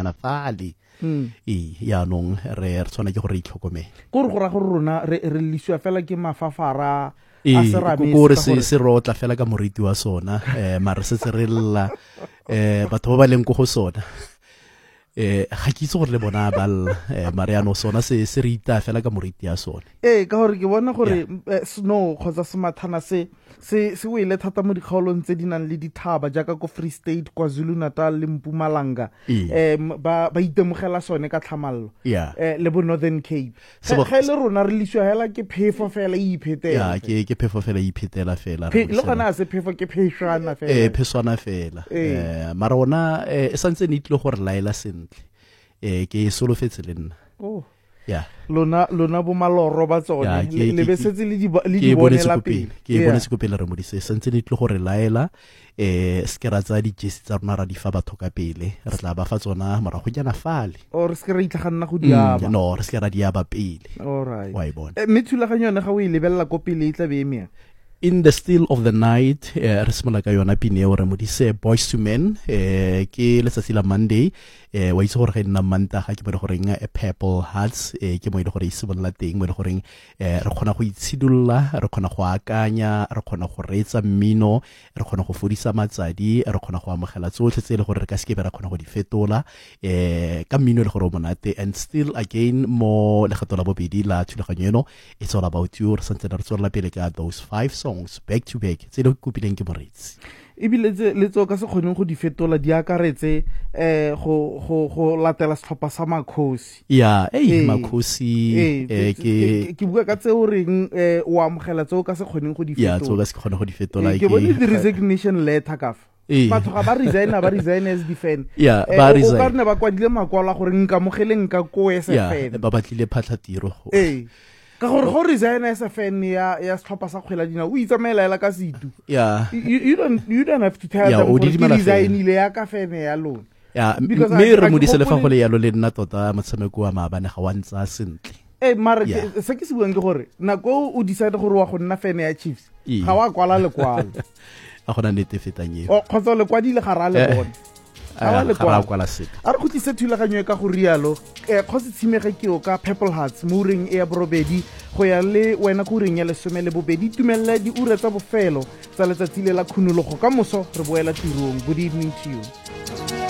nyana fale yaanong re tshwana ke gore itlhokomele gore go ra gore rona re lisiwa fela ke mafafara kore se rotla fela ka moriti wa sona mare se re lla batho ba leng go go sona ga ke itse gore le bona ba mariano sona se re ita fela ka moriti ya sone ka gore ke bona gore snow kgotsa semathana se wele thata mo dikgaolong tse di nang le dithaba jaaka ko Free State, KwaZulu-Natal le Mpumalanga ba itemogela sone ka tlhamallo le bo Northern Cape ga le rona re lisiwa hela ke phefo fela iphetela ke phefo fela iphetela fela le gona se phefo ke pheshwana fela pheshwana fela mara ona e santse ne itlile gore laela sentle ke solofetse le nna lona bo maloro ba tsone le besetse le di bonela pele ke bonetse ko pele re modise sentse ne itlile gore laela se ke ra tsa dijesi tsa rona ra di fa batho ka pele re tla ba fa tsona morago jana fale or se ke ra itlhaganna go diaba no re se ke ra diaba pele alright wa ibona mme thulaganyo yone ga o e lebella ko pele e tla be emeng in the still of the night re simola ka yona pine o re modise Boys to Men ke letsatsi la Monday wa itse gore ga nna Mantaga ke mo goreng a Purple Hearts ke mo ile gore e simolla teng mo ile goreng re khona go itshidulla re khona go akanya re khona go reetsa mmino re khona go fodisa matsadi re khona go amogela tsotlhe tse le gore re ka skebe ra khona go di fetola ka mmino le gore monate and still again mo le gatola bobedi la thulaganyo eno it's all about you re santse re tswela pele ka those 5 songs back to back tse le kopileng ke moretsi ebile le tso ka se kgoneng go di fetola di akaretse go latela setlhopha sa Makhosi Makhosi ke bua ka tse o reng o amogela tse o ka se kgoneng go di fetola tso ka se kgone go di fetola ke bone di resignation letter ka fa batho ga ba resign as defend ba resign o ka rena ba kwadile makwala gore nka mogele nka ko SFN ba batlile phatlatiro ka gore go resign SFN ya setlhopha sa kgwela dina o itsamaela ka situ you don't have to tell them gore resign ile ya ka fene ya lona mme re modise le fa go le yalo le nna tota motshameko wa maabane ga wa ntsa sentle mare se ke se buang ke gore nako o decide gore wa go nna fene ya Chiefs ga wa kwala lekwalo a gona nete fetanye kgotsa lekwadile ga ra le bona a re go tlise thulaganyo ka go rialo kgotsa tshimege keo ka Purple Hearts mo ureng e ya borobedi go ya le wena go ureng ya 12 itumelela di ura tsa bofelo tsa letsatsi le la khunologo ka moso re boela tirong. Good evening to you.